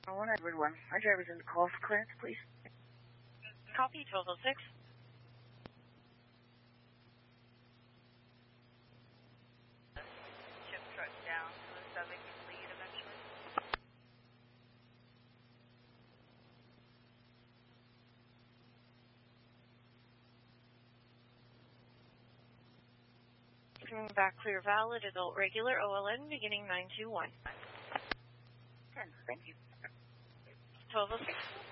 1 Edward 1. Our driver's in the call for clearance, please. Copy, 1206. Chip truck down to the 7 can lead eventually. Coming back clear valid, adult regular, OLN, beginning 921. 10, thank you. 1206.